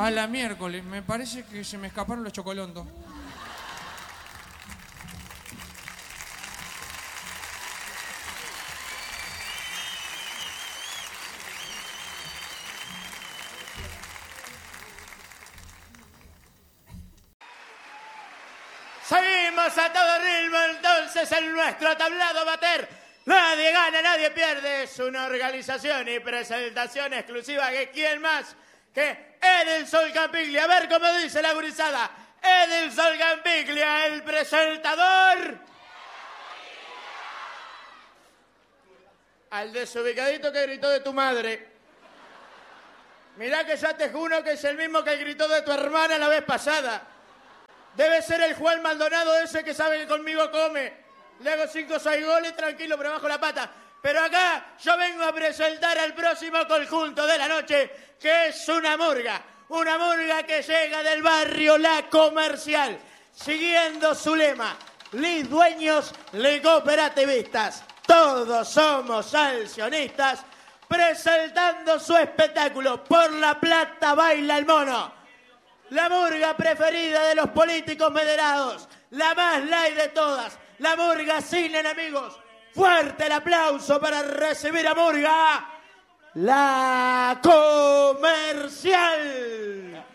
A la miércoles. Me parece que se me escaparon los chocolontos. Seguimos a todo ritmo entonces en nuestro tablado bater. Nadie gana, nadie pierde. Es una organización y presentación exclusiva que quién más que Edelson Campiglia. A ver cómo dice la gurizada. Edelson Campiglia, el presentador. Al desubicadito que gritó de tu madre. Mirá que ya te juro que es el mismo que gritó de tu hermana la vez pasada. Debe ser el Juan Maldonado ese que sabe que conmigo come. Le hago 5 o 6 goles tranquilo, pero bajo la pata. Pero acá yo vengo a presentar al próximo conjunto de la noche, que es una murga. Una murga que llega del barrio La Comercial, siguiendo su lema. Lis dueños, li cooperativistas. Todos somos alcionistas, presentando su espectáculo. Por la plata baila el mono. La murga preferida de los políticos mederados, la más light de todas, la murga sin enemigos. Fuerte el aplauso para recibir a Murga, La Comercial.